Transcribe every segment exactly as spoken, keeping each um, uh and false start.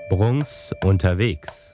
Brunks unterwegs.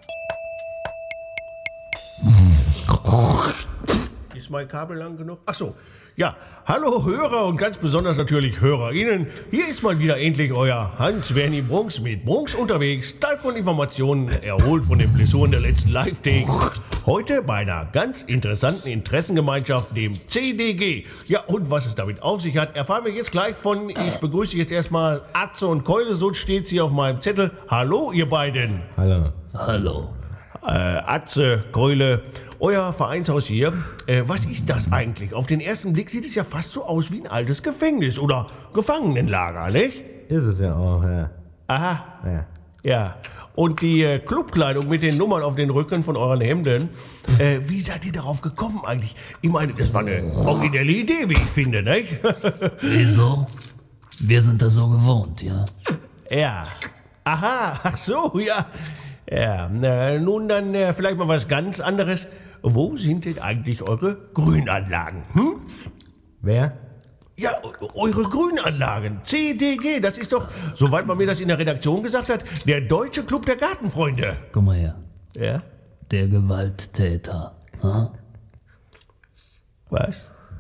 Ist mein Kabel lang genug? Ach so. Ja, hallo Hörer und ganz besonders natürlich HörerInnen. Hier ist mal wieder endlich euer Hans-Werni Brunks mit Brunks unterwegs. Teil von Informationen erholt von den Blessuren der letzten Live-Takes. Heute bei einer ganz interessanten Interessengemeinschaft, dem C D G. Ja, und was es damit auf sich hat, erfahren wir jetzt gleich von, ich begrüße jetzt erstmal Atze und Keule, so steht's hier auf meinem Zettel. Hallo, ihr beiden. Hallo. Hallo. Äh, Atze, Keule, euer Vereinshaus hier, äh, was ist das eigentlich? Auf den ersten Blick sieht es ja fast so aus wie ein altes Gefängnis oder Gefangenenlager, nicht? Ist es ja auch, ja. Aha, ja. ja. Und die äh, Clubkleidung mit den Nummern auf den Rücken von euren Hemden, äh, wie seid ihr darauf gekommen eigentlich? Ich meine, das war eine originelle Idee, wie ich finde, nicht? Wieso? Wir sind das so gewohnt, ja. Ja. Aha, ach so, ja. Ja, na, nun dann äh, vielleicht mal was ganz anderes. Wo sind denn eigentlich eure Grünanlagen? Hm? Wer? Ja, eure Grünanlagen. C D G, das ist doch, soweit man mir das in der Redaktion gesagt hat, der Deutsche Club der Gartenfreunde. Guck mal her. Ja? Der Gewalttäter. Ha? Was?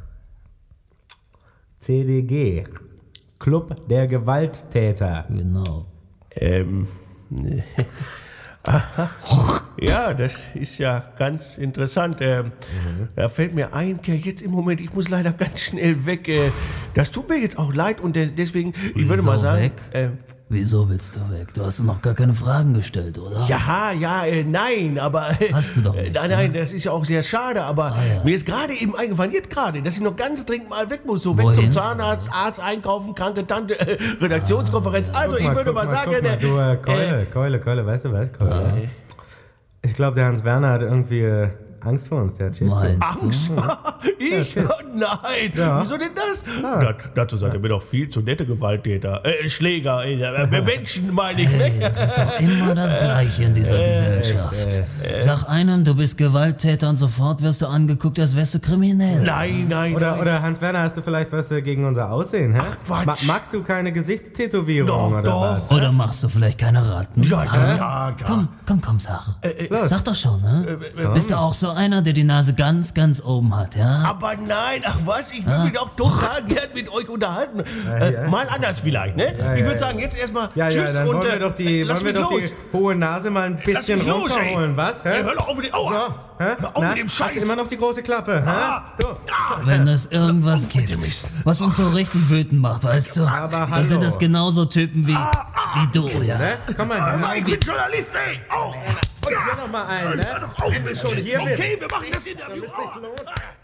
C D G. Club der Gewalttäter. Genau. Ähm. Aha. Ja, das ist ja ganz interessant. Ähm, mhm. Da fällt mir ein, ja, jetzt im Moment, ich muss leider ganz schnell weg. Äh, das tut mir jetzt auch leid und deswegen, ich Wieso würde mal sagen. Weg? Äh, Wieso willst du weg? Du hast noch gar keine Fragen gestellt, oder? Ja, ja, äh, nein, aber. Äh, Hast du doch nicht, äh, Nein, nein, ne? das ist ja auch sehr schade, aber Ah, ja. mir ist gerade eben eingefallen, jetzt gerade, dass ich noch ganz dringend mal weg muss. So weg Wohin? zum Zahnarzt, Arzt, einkaufen, kranke Tante, äh, Redaktionskonferenz. Ah, also, Guck ich würde guck mal sagen. guck mal, äh, du, äh, Keule, äh, Keule, Keule, weißt du was, Keule? Ich glaube, der Hans-Werner hat irgendwie äh, Angst vor uns, der hat Schiss. Meinst Angst? ich? tschüss. Nein, Ja. wieso denn das? Ah. Da, dazu seid ihr mir doch viel zu nette Gewalttäter. Äh, Schläger, äh, Menschen meine ich. Hey, Ne? es ist doch immer das Gleiche in dieser Gesellschaft. Sag einem, du bist Gewalttäter und sofort wirst du angeguckt, als wärst du kriminell. Nein, nein, Oder, nein. oder Hans-Werner, hast du vielleicht was äh, gegen unser Aussehen, hä? Ach, Quatsch. Ma magst du keine Gesichtstätowierung Doch, oder doch. was? Oder machst du vielleicht keine Ratten? Ja, Ah? ja, ja, ja. Komm, komm, komm, sag. Los. Sag doch schon, ne? Bist du auch so einer, der die Nase ganz, ganz oben hat, ja? Aber nein, ach was, ich würde mich doch total gern mit euch unterhalten. Äh, ja. Mal anders vielleicht, ne? Ja, ich ja, würde ja. sagen, jetzt erstmal Ja, ja, tschüss dann und wollen wir äh, doch die, lass wollen wir mich doch los. die hohe Nase mal ein bisschen mich los, ey. runterholen, was? Hä? Ey, hör doch auf mit dem, aua. So, hä? Hör auf Na, mit dem Scheiß. hast immer noch die große Klappe, hä? Ah. Du. Ah. Wenn es irgendwas mit dem gibt, Mist. was uns so richtig wütend macht, weißt du, Aber dann sind hallo. das genauso Typen wie, wie du, ja. Ne? Komm mal her. Ah, ich bin Journalist, ey. Au. Und hier noch mal einen, ne? Hör doch auf, Wenn du schon hier bist. Okay, wir machen das Interview. Damit sich's lohnt.